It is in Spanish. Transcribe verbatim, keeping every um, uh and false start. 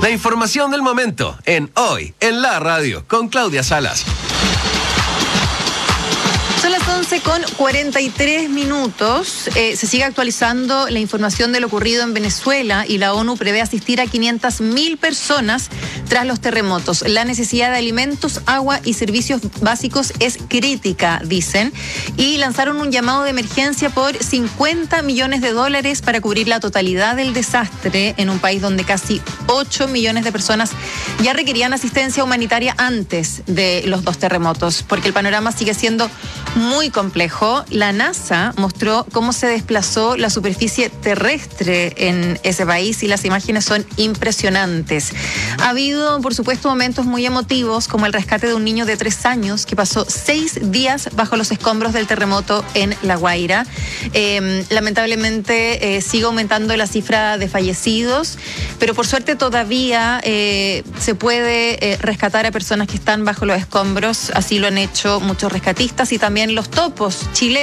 La información del momento en Hoy en la Radio con Claudia Salas. Son las once con cuarenta y tres minutos. Eh, se sigue actualizando la información de lo ocurrido en Venezuela y la ONU prevé asistir a quinientas mil personas tras los terremotos. La necesidad de alimentos, agua y servicios básicos es crítica, dicen, y lanzaron un llamado de emergencia por cincuenta millones de dólares para cubrir la totalidad del desastre en un país donde casi ocho millones de personas ya requerían asistencia humanitaria antes de los dos terremotos, porque el panorama sigue siendo muy complejo. La NASA mostró cómo se desplazó la superficie terrestre en ese país y las imágenes son impresionantes. Ha habido, por supuesto, momentos muy emotivos, como el rescate de un niño de tres años que pasó seis días bajo los escombros del terremoto en La Guaira. Eh, lamentablemente eh, sigue aumentando la cifra de fallecidos, pero por suerte todavía eh, se puede eh, rescatar a personas que están bajo los escombros. Así lo han hecho muchos rescatistas y también los topos chilenos.